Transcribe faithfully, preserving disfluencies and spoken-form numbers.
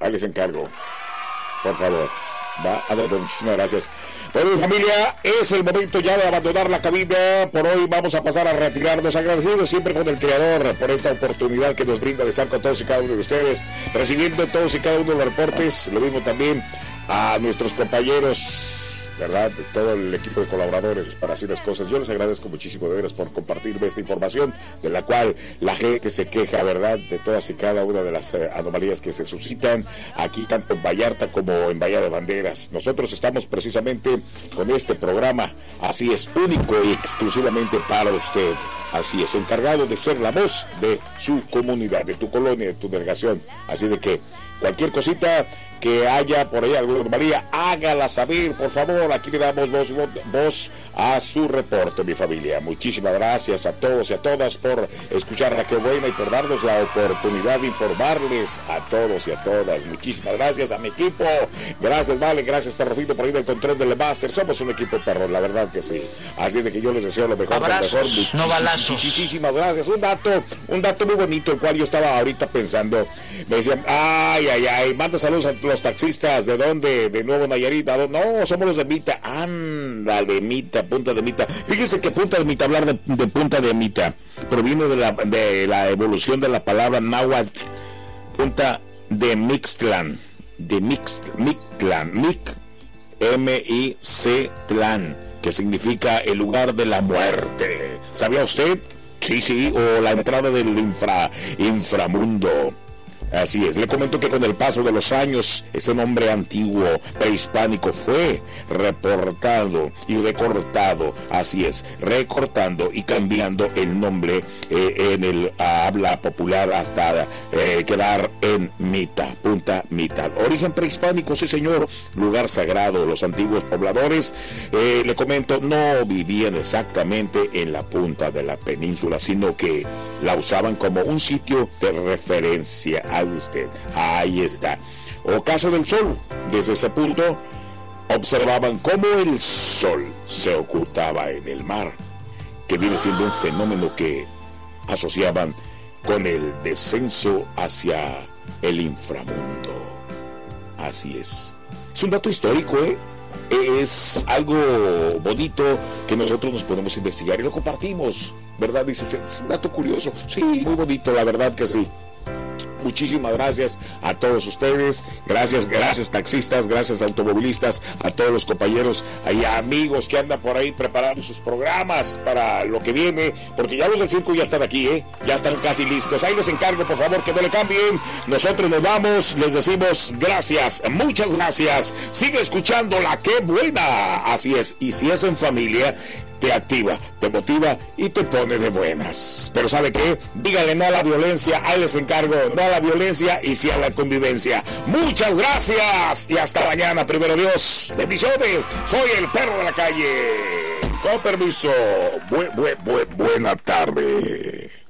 Ahí les encargo. Por favor. Va, a ver, muchísimas gracias. Bueno, familia, es el momento ya de abandonar la cabina. Por hoy vamos a pasar a retirarnos, agradecidos siempre con el Creador por esta oportunidad que nos brinda de estar con todos y cada uno de ustedes, recibiendo todos y cada uno de los reportes. Lo mismo también a nuestros compañeros, ¿verdad? De todo el equipo de colaboradores para hacer las cosas. Yo les agradezco muchísimo de veras por compartirme esta información, de la cual la gente se queja, ¿verdad? De todas y cada una de las eh, anomalías que se suscitan aquí, tanto en Vallarta como en Bahía de Banderas. Nosotros estamos precisamente con este programa, así es, único y exclusivamente para usted. Así es, encargado de ser la voz de su comunidad, de tu colonia, de tu delegación. Así de que cualquier cosita que haya por ahí alguna anomalía, hágala saber, por favor. Aquí le damos voz, voz a su reporte, mi familia. Muchísimas gracias a todos y a todas por escuchar a Qué Buena y por darnos la oportunidad de informarles a todos y a todas. Muchísimas gracias a mi equipo. Gracias, Vale, gracias, Perrofito, por ahí del control del máster. Somos un equipo perro, la verdad que sí. Así de que yo les deseo lo mejor. Abrazos, lo mejor. no balazos. Muchísimas gracias. Un dato, un dato muy bonito, el cual yo estaba ahorita pensando. Me decían, ay, ay, ay, manda saludos a los taxistas. ¿De dónde? De Nuevo Nayarit. No, somos los de Mita. Ándale, Mita, Punta de Mita. Fíjense que Punta de Mita, hablar de, de Punta de Mita, proviene de la, de la evolución de la palabra náhuatl, Punta de Mixtlán, de Mix, Mictlán, Mic, M I C Tlán, que significa el lugar de la muerte. ¿Sabía usted? Sí, sí, o la entrada del infra, inframundo. Así es, le comento que con el paso de los años, ese nombre antiguo, prehispánico, fue reportado y recortado, así es, recortando y cambiando el nombre eh, en el a habla popular hasta eh, quedar en Mita, Punta Mita. Origen prehispánico, sí señor, lugar sagrado. Los antiguos pobladores, eh, le comento, no vivían exactamente en la punta de la península, sino que la usaban como un sitio de referencia a usted. Ahí está. Ocaso del sol. Desde ese punto observaban cómo el sol se ocultaba en el mar, que viene siendo un fenómeno que asociaban con el descenso hacia el inframundo. Así es. Es un dato histórico, ¿eh? Es algo bonito que nosotros nos podemos investigar y lo compartimos, ¿verdad? Dice usted, es un dato curioso. Sí, muy bonito, la verdad que sí. Muchísimas gracias a todos ustedes, gracias, gracias taxistas, gracias automovilistas, a todos los compañeros y amigos que andan por ahí preparando sus programas para lo que viene, porque ya los del circo ya están aquí, ¿eh? Ya están casi listos. Ahí les encargo, por favor, que no le cambien. Nosotros nos vamos, les decimos gracias, muchas gracias. Sigue escuchando la Qué Buena, así es, y si es en familia, te activa, te motiva y te pone de buenas. Pero ¿sabe qué? Díganle no a la violencia, ahí les encargo, no a la violencia y sí a la convivencia. Muchas gracias y hasta mañana, primero Dios. Bendiciones, soy el perro de la calle. Con permiso, bu- bu- bu- buena tarde.